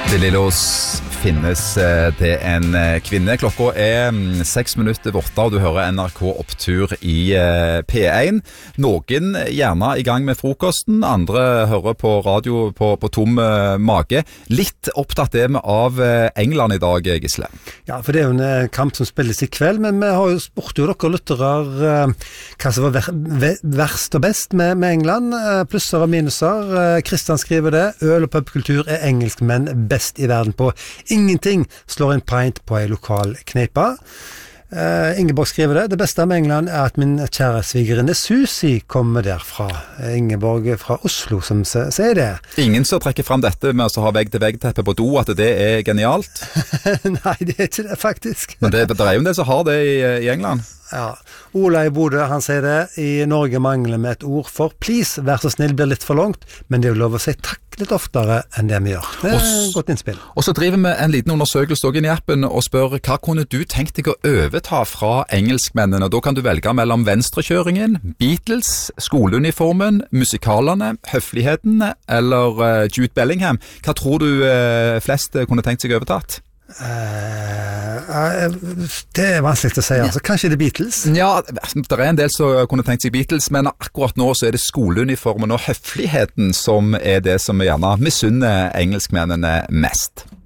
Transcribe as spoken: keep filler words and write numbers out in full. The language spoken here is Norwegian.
Det Lillos finnes det en kvinne. Klokka er seks minutter over åtte, og du hører N R K Opptur i P én. Noen gjerne i gang med frokosten, andre hører på radio på, på tom mage. Litt opptatt er vi av England i dag, Gisle. Ja, for det er jo en kamp som spilles i kveld, men vi har jo spurt jo dere lyttere hva som var ver ver verst og best med, med England. Plusser og minuser. Kristian skriver det. Øl og pubkultur er engelskmenn best i verden på. Ingenting slår en pint på en lokal kneipa. Uh, Ingeborg skriver det. Det beste med England er at min kjære svigerinne Susi kommer derfra. Ingeborg fra Oslo som sier det. Ingen som trekker frem dette med å ha vegg-til-vegg-teppe på do, at det er genialt? Nei, det er ikke det faktisk. Men det, det er jo en del som har det i, i England. Ja, Ola i Bodø, han sier det. I Norge mangler vi et ord for please, vær så snill, blir litt for langt, men det er jo lov å si takk litt oftere enn det vi gjør. Det er et godt innspill. Og så driver vi en liten undersøkelse også inn i appen og spør hva kunne du tenkt deg å overta fra engelskmennene? Da kan du velge mellom venstrekjøringen, Beatles, skoleuniformen, musikalene, høfligheten eller uh, Jude Bellingham. Hva tror du uh, flest kunne tenkt seg overtatt? Uh, det er vanskelig å si, altså. Kanskje det er Beatles? Ja, det er en del som kunne tenkt seg Beatles, men akkurat nå så er det skoleuniformen og høfligheten som er det som gjerne misunner engelskmennene mest.